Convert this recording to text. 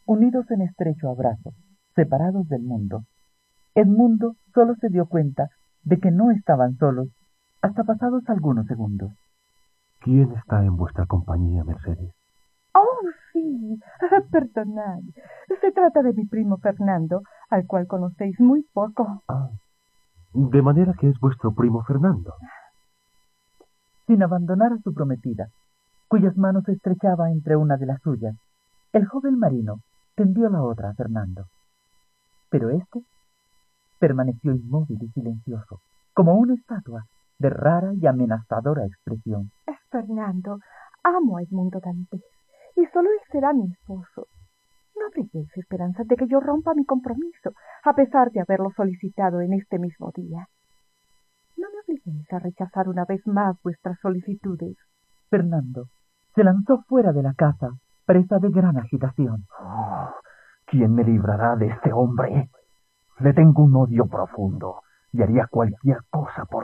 unidos en estrecho abrazo, separados del mundo. Edmundo solo se dio cuenta de que no estaban solos hasta pasados algunos segundos. ¿Quién está en vuestra compañía, Mercedes? Oh, sí, perdonad. Se trata de mi primo Fernando, al cual conocéis muy poco. Ah, de manera que es vuestro primo Fernando. Sin abandonar a su prometida, cuyas manos estrechaba entre una de las suyas, el joven marino tendió la otra a Fernando. Pero éste permaneció inmóvil y silencioso, como una estatua de rara y amenazadora expresión. Fernando, amo a Edmundo Dantes, y solo él será mi esposo. No abriguéis esperanzas de que yo rompa mi compromiso, a pesar de haberlo solicitado en este mismo día. No me obliguéis a rechazar una vez más vuestras solicitudes. Fernando se lanzó fuera de la casa, presa de gran agitación. Oh, ¿quién me librará de este hombre? Le tengo un odio profundo y haría cualquier cosa por